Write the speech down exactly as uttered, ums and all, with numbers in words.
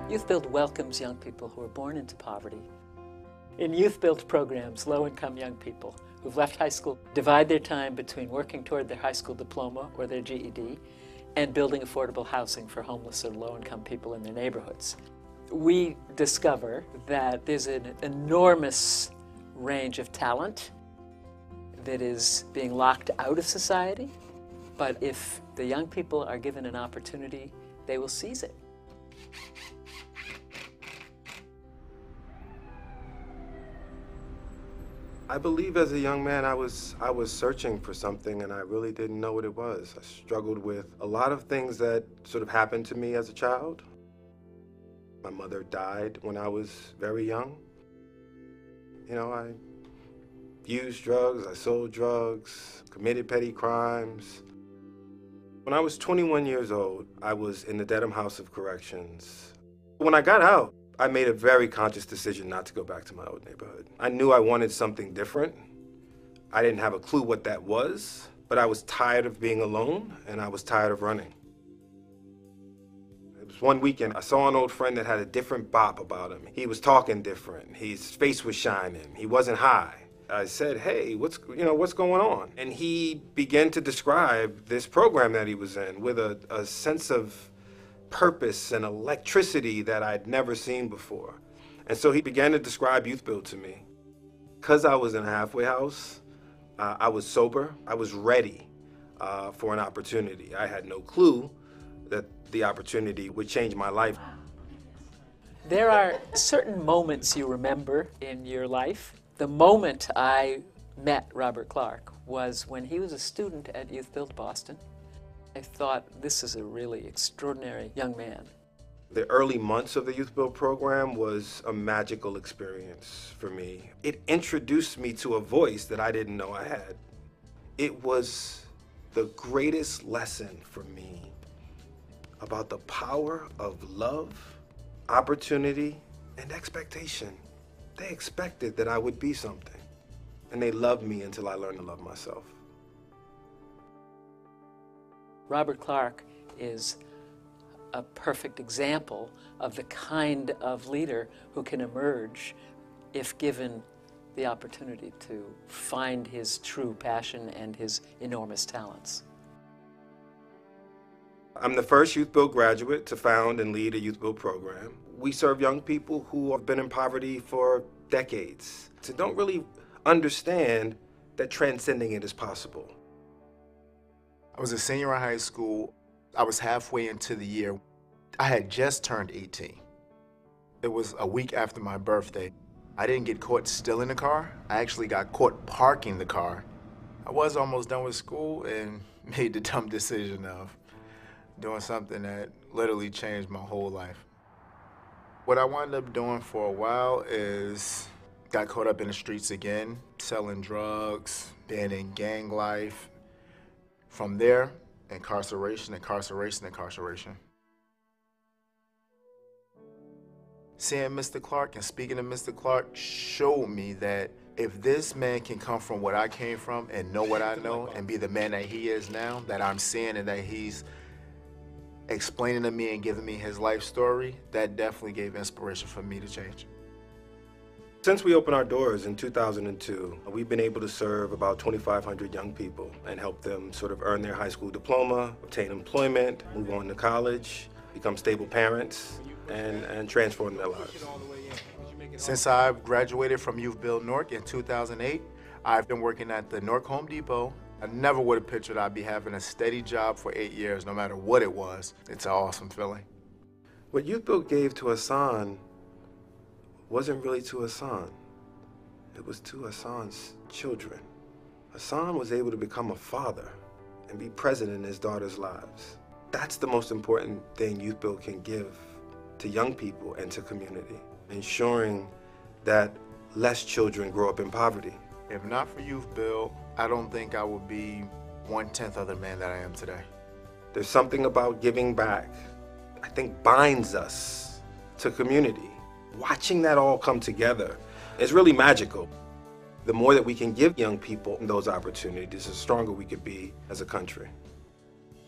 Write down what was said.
YouthBuild welcomes young people who are born into poverty. In YouthBuild programs, low-income young people who've left high school divide their time between working toward their high school diploma or their G E D and building affordable housing for homeless or low-income people in their neighborhoods. We discover that there's an enormous range of talent that is being locked out of society, but if the young people are given an opportunity, they will seize it. I believe as a young man I was, I was searching for something and I really didn't know what it was. I struggled with a lot of things that sort of happened to me as a child. My mother died when I was very young. You know, I used drugs, I sold drugs, committed petty crimes. When I was twenty-one years old, I was in the Dedham House of Corrections. When I got out, I made a very conscious decision not to go back to my old neighborhood. I knew I wanted something different. I didn't have a clue what that was, but I was tired of being alone and I was tired of running. It was one weekend, I saw an old friend that had a different bop about him. He was talking different, his face was shining, he wasn't high. I said, hey, what's, you know, what's going on? And he began to describe this program that he was in with a, a sense of purpose and electricity that I'd never seen before. And so he began to describe YouthBuild to me. Because I was in a halfway house, uh, I was sober, I was ready uh, for an opportunity. I had no clue that the opportunity would change my life. There are certain moments you remember in your life. The moment I met Robert Clark was when he was a student at YouthBuild Boston. I thought, this is a really extraordinary young man. The early months of the YouthBuild program was a magical experience for me. It introduced me to a voice that I didn't know I had. It was the greatest lesson for me about the power of love, opportunity, and expectation. They expected that I would be something, and they loved me until I learned to love myself. Robert Clark is a perfect example of the kind of leader who can emerge if given the opportunity to find his true passion and his enormous talents. I'm the first YouthBuild graduate to found and lead a YouthBuild program. We serve young people who have been in poverty for decades, so don't really understand that transcending it is possible. I was a senior in high school. I was halfway into the year. I had just turned eighteen. It was a week after my birthday. I didn't get caught stealing the car. I actually got caught parking the car. I was almost done with school and made the dumb decision of doing something that literally changed my whole life. What I wound up doing for a while is got caught up in the streets again, selling drugs, being in gang life. From there, incarceration, incarceration, incarceration. Seeing Mister Clark and speaking to Mister Clark showed me that if this man can come from what I came from and know what I know and be the man that he is now, that I'm seeing and that he's explaining to me and giving me his life story, that definitely gave inspiration for me to change. Since we opened our doors in two thousand two, we've been able to serve about twenty-five hundred young people and help them sort of earn their high school diploma, obtain employment, move on to college, become stable parents, and, and transform their lives. Since I graduated from YouthBuild Newark in two thousand eight, I've been working at the Newark Home Depot. I never would have pictured I'd be having a steady job for eight years, no matter what it was. It's an awesome feeling. What YouthBuild gave to Hassan wasn't really to Hassan. It was to Hassan's children. Hassan was able to become a father and be present in his daughter's lives. That's the most important thing YouthBuild can give to young people and to community, ensuring that less children grow up in poverty. If not for YouthBuild, I don't think I would be one-tenth of the man that I am today. There's something about giving back, I think, binds us to community. Watching that all come together is really magical. The more that we can give young people those opportunities, the stronger we could be as a country.